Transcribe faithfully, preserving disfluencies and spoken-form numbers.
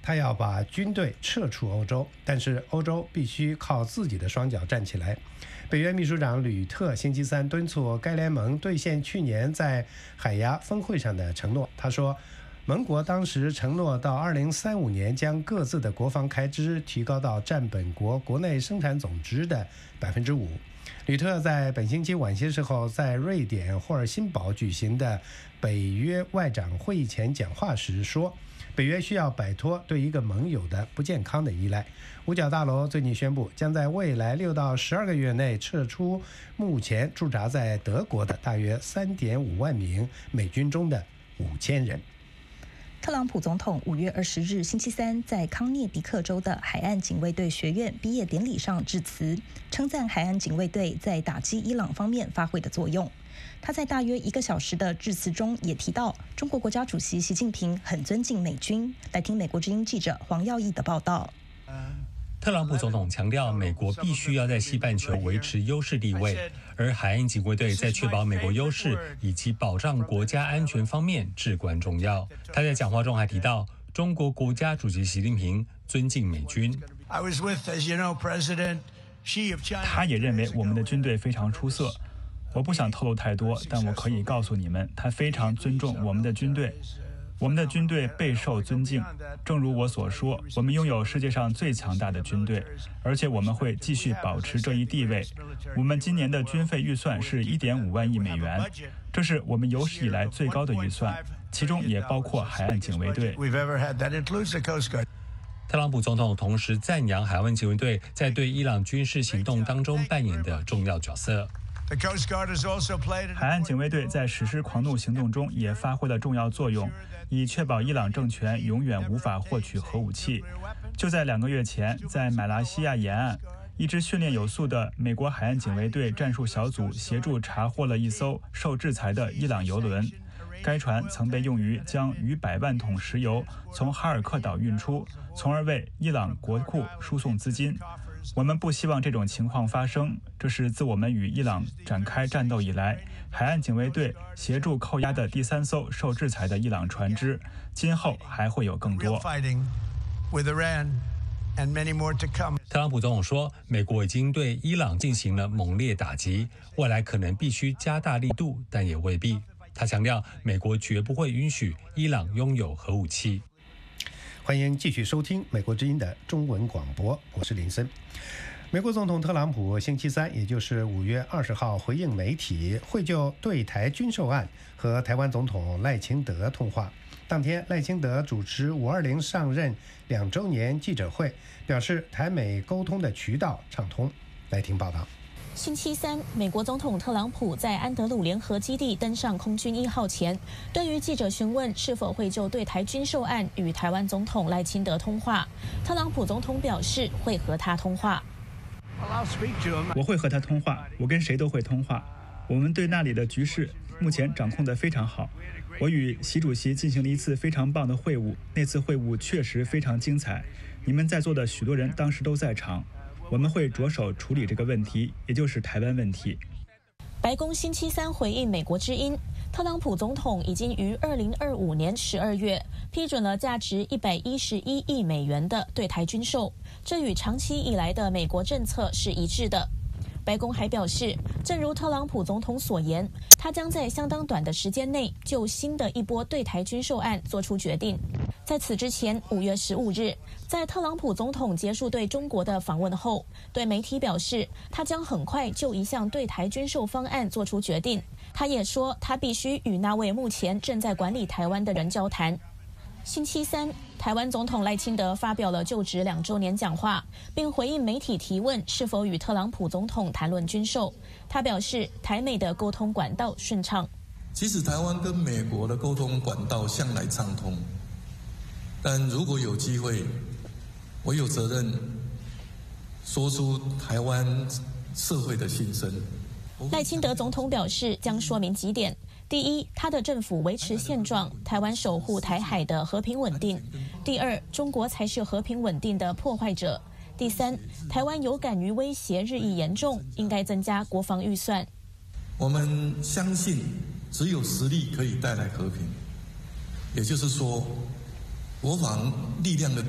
他要把军队撤出欧洲，但是欧洲必须靠自己的双脚站起来。北约秘书长吕特星期三敦促该联盟兑现去年在海牙峰会上的承诺。他说，盟国当时承诺到二零三五年将各自的国防开支提高到占本国国内生产总值的百分之五。吕特在本星期晚些时候在瑞典霍尔辛堡举行的北约外长会议前讲话时说，北约需要摆脱对一个盟友的不健康的依赖。五角大楼最近宣布，将在未来六到十二个月内撤出目前驻扎在德国的大约三点五万名美军中的五千人。 特朗普总统五月二十日星期三在康涅狄克州的海岸警卫队学院毕业典礼上致辞，称赞海岸警卫队在打击伊朗方面发挥的作用。他在大约一个小时的致辞中也提到，中国国家主席习近平很尊敬美军。来听美国之音记者黄耀义的报道。 特朗普总统强调，美国必须要在西半球维持优势地位，而海岸警卫队在确保美国优势以及保障国家安全方面至关重要。他在讲话中还提到，中国国家主席习近平尊敬美军。 他也认为我们的军队非常出色。我不想透露太多，但我可以告诉你们，他非常尊重我们的军队。我们的军队备受尊敬，正如我所说，我们拥有世界上最强大的军队，而且我们会继续保持这一地位。我们今年的军费预算是 一点五万亿美元，这是我们有史以来最高的预算，其中也包括海岸警卫队。 特朗普总统同时赞扬海岸警卫队在对伊朗军事行动当中扮演的重要角色。 海岸警卫队在实施狂怒行动中也发挥了重要作用，以确保伊朗政权永远无法获取核武器。就在两个月前，在马来西亚沿岸，一支训练有素的美国海岸警卫队战术小组协助查获了一艘受制裁的伊朗油轮。该船曾被用于将逾百万桶石油从哈尔克岛运出，从而为伊朗国库输送资金。我们不希望这种情况发生，这是自我们与伊朗展开战斗以来，海岸警卫队协助扣押的第三艘受制裁的伊朗船只，今后还会有更多。 特朗普总统说，美国已经对伊朗进行了猛烈打击，未来可能必须加大力度，但也未必。他强调，美国绝不会允许伊朗拥有核武器。 欢迎继续收听美国之音的中文广播，我是林森。美国总统特朗普星期三，也就是五月二十号回应媒体，会就对台军售案和台湾总统赖清德通话。当天，赖清德主持五二零上任两周年记者会，表示台美沟通的渠道畅通。来听报道。 星期三，美国总统特朗普在安德鲁联合基地登上空军一号前，对于记者询问是否会就对台军售案与台湾总统赖清德通话，特朗普总统表示会和他通话。 我会和他通话，我跟谁都会通话。我们对那里的局势目前掌控得非常好。我与习主席进行了一次非常棒的会晤，那次会晤确实非常精彩。你们在座的许多人当时都在场。我们会着手处理这个问题，也就是台湾问题。 白宫星期三回应美国之音，特朗普总统已经于二零二五年十二月批准了价值一百一十一亿美元的对台军售，这与长期以来的美国政策是一致的。白宫还表示，正如特朗普总统所言，他将在相当短的时间内就新的一波对台军售案做出决定。在此之前，五月十五日，在特朗普总统结束对中国的访问后，对媒体表示，他将很快就一项对台军售方案做出决定。他也说，他必须与那位目前正在管理台湾的人交谈。星期三，台湾总统赖清德发表了就职两周年讲话，并回应媒体提问是否与特朗普总统谈论军售。他表示，台美的沟通管道顺畅。 其实台湾跟美国的沟通管道向来畅通，但如果有机会，我有责任说出台湾社会的心声。 赖清德总统表示，将说明几点。第一，他的政府维持现状，台湾守护台海的和平稳定。第二，中国才是和平稳定的破坏者。第三，台湾有感于威胁日益严重，应该增加国防预算。 我们相信，只有实力可以带来和平，也就是说，国防力量的